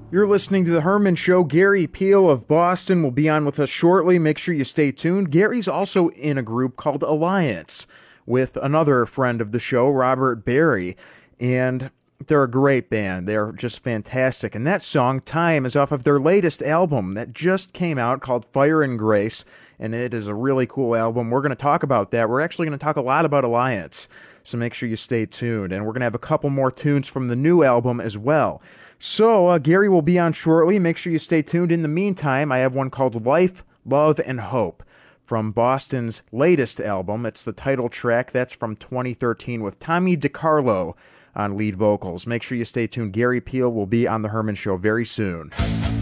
You're listening to The Herman Show. Gary Peel of Boston will be on with us shortly. Make sure you stay tuned. Gary's also in a group called Alliance with another friend of the show, Robert Barry, and they're a great band. They're just fantastic. And that song, Time, is off of their latest album that just came out called Fire and Grace, and it is a really cool album. We're going to talk about that. We're actually going to talk a lot about Alliance, so make sure you stay tuned. And we're going to have a couple more tunes from the new album as well. So, Gary will be on shortly. Make sure you stay tuned. In the meantime, I have one called Life, Love, and Hope from Boston's latest album. It's the title track. That's from 2013 with Tommy DiCarlo on lead vocals. Make sure you stay tuned. Gary Peel will be on The Herman Show very soon.